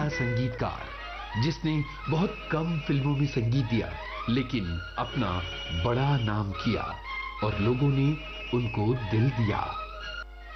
ऐसा संगीतकार जिसने बहुत कम फिल्मों में संगीत दिया लेकिन अपना बड़ा नाम किया और लोगों ने उनको दिल दिया।